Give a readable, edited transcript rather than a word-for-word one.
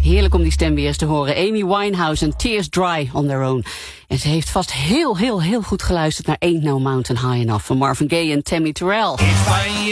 Heerlijk om die stem weer eens te horen. Amy Winehouse en Tears Dry on Their Own. En ze heeft vast heel goed geluisterd naar Ain't No Mountain High Enough van Marvin Gaye en Tammy Terrell.